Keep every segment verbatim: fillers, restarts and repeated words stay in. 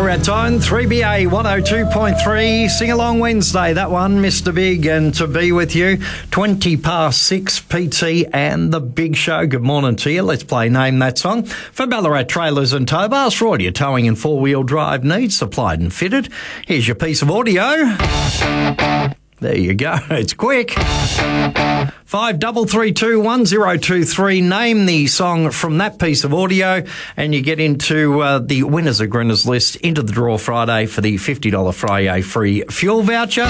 Ballarat Tone, three B A one oh two point three. Sing Along Wednesday, that one, Mister Big, and To Be With You. twenty past six, P T and The Big Show. Good morning to you. Let's play Name That Song. For Ballarat Trailers and Tow Bars, for all your towing and four-wheel drive needs, supplied and fitted. Here's your piece of audio. There you go. It's quick. Five double three two one zero two three. Name the song from that piece of audio, and you get into uh, the winners of Grinners list into the draw Friday for the fifty dollars Friday free fuel voucher.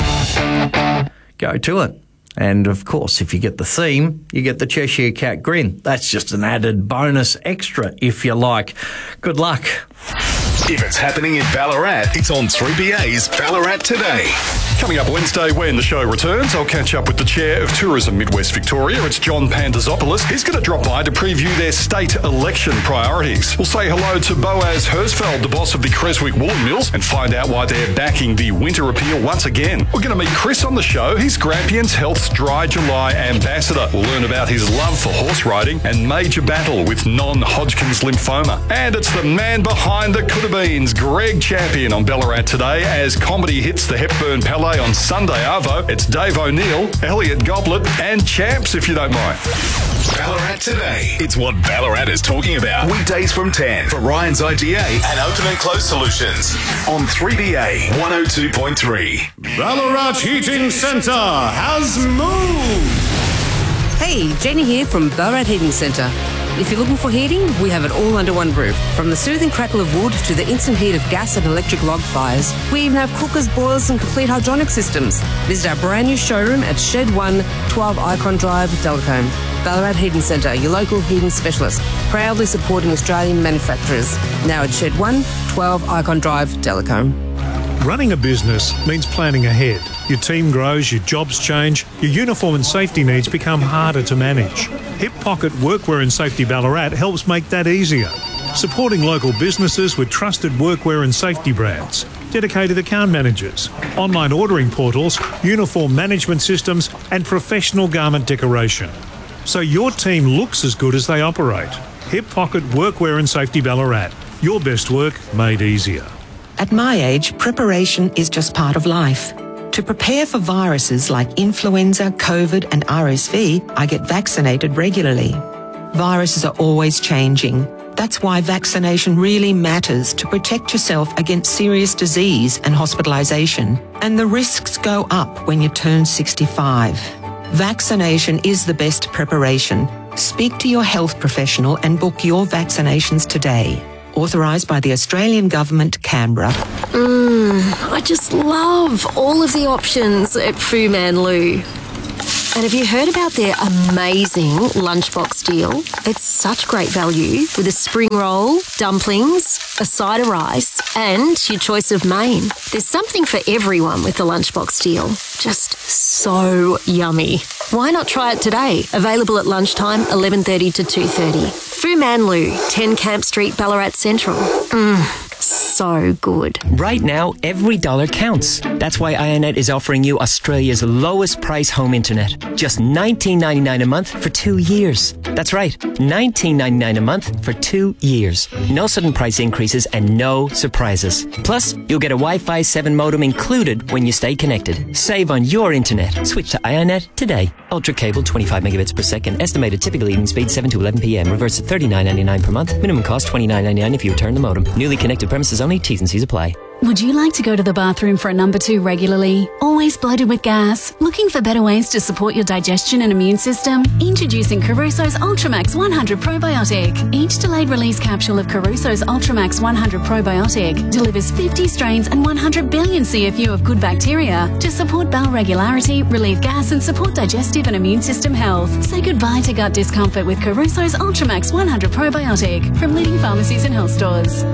Go to it. And of course, if you get the theme, you get the Cheshire Cat grin. That's just an added bonus extra, if you like. Good luck. If it's happening in Ballarat, it's on three B A's Ballarat Today. Coming up Wednesday when the show returns, I'll catch up with the Chair of Tourism Midwest Victoria. It's John Pandazopoulos. He's going to drop by to preview their state election priorities. We'll say hello to Boaz Hersfeld, the boss of the Creswick Woolen Mills, and find out why they're backing the winter appeal once again. We're going to meet Chris on the show. He's Grampians Health's Dry July ambassador. We'll learn about his love for horse riding and major battle with non-Hodgkin's lymphoma. And it's the man behind the Coulda-Beans, Greg Champion, on Ballarat Today as comedy hits the Hepburn Palais on Sunday Arvo. It's Dave O'Neill, Elliot Goblet, and Champs, if you don't mind. Ballarat Today. It's what Ballarat is talking about. Weekdays from ten for Ryan's I G A and Open and Close Solutions on three B A one oh two point three. Ballarat Heating Centre has moved. Hey, Jenny here from Ballarat Heating Centre. If you're looking for heating, we have it all under one roof. From the soothing crackle of wood to the instant heat of gas and electric log fires, we even have cookers, boilers and complete hydronic systems. Visit our brand new showroom at Shed one, twelve Icon Drive, Delcombe. Ballarat Heating Centre, your local heating specialist, proudly supporting Australian manufacturers. Now at Shed one, twelve Icon Drive, Delcombe. Running a business means planning ahead. Your team grows, your jobs change, your uniform and safety needs become harder to manage. Hip Pocket Workwear and Safety Ballarat helps make that easier. Supporting local businesses with trusted workwear and safety brands, dedicated account managers, online ordering portals, uniform management systems and professional garment decoration. So your team looks as good as they operate. Hip Pocket Workwear and Safety Ballarat. Your best work made easier. At my age, preparation is just part of life. To prepare for viruses like influenza, COVID and R S V, I get vaccinated regularly. Viruses are always changing. That's why vaccination really matters to protect yourself against serious disease and hospitalisation. And the risks go up when you turn sixty-five. Vaccination is the best preparation. Speak to your health professional and book your vaccinations today. Authorised by the Australian Government, Canberra. Mmm, I just love all of the options at Fu Man Lu. And have you heard about their amazing lunchbox deal? It's such great value with a spring roll, dumplings, a side of rice, and your choice of main. There's something for everyone with the lunchbox deal. Just so yummy. Why not try it today? Available at lunchtime, eleven thirty to two thirty. Fu Man Lu, ten Camp Street, Ballarat Central. Mmm. So good. Right now, every dollar counts. That's why Ionet is offering you Australia's lowest price home internet. Just nineteen ninety-nine a month for two years. That's right, nineteen ninety-nine a month for two years. No sudden price increases and no surprises. Plus, you'll get a Wi-Fi seven modem included when you stay connected. Save on your internet. Switch to Ionet today. Ultra cable, twenty-five megabits per second. Estimated typical evening speed seven to eleven p.m. Reverse at thirty-nine ninety-nine per month. Minimum cost twenty-nine ninety-nine if you return the modem. Newly connected premises only. T's and C's apply. Would you like to go to the bathroom for a number two regularly? Always bloated with gas? Looking for better ways to support your digestion and immune system? Introducing Caruso's Ultramax one hundred Probiotic. Each delayed release capsule of Caruso's Ultramax one hundred Probiotic delivers fifty strains and one hundred billion C F U of good bacteria to support bowel regularity, relieve gas and support digestive and immune system health. Say goodbye to gut discomfort with Caruso's Ultramax one hundred Probiotic from leading pharmacies and health stores.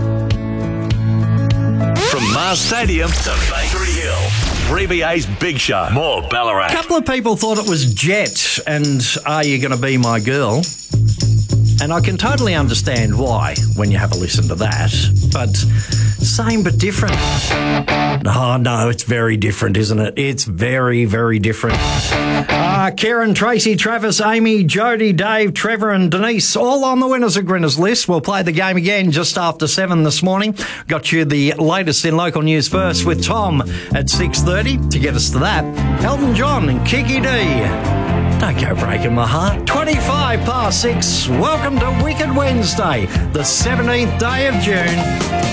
From Mars Stadium to Bakery Hill, three B A's Big Show. More Ballarat. A couple of people thought it was Jet and Are You Gonna Be My Girl? And I can totally understand why when you have a listen to that. But same but different. Oh, no, it's very different, isn't it? It's very, very different. Uh, Karen, Tracy, Travis, Amy, Jody, Dave, Trevor and Denise, all on the winners and grinners list. We'll play the game again just after seven this morning. Got you the latest in local news first with Tom at six thirty. To get us to that, Elton John and Kiki D. Don't go breaking my heart. twenty-five past six. Welcome to Wicked Wednesday, the seventeenth day of June.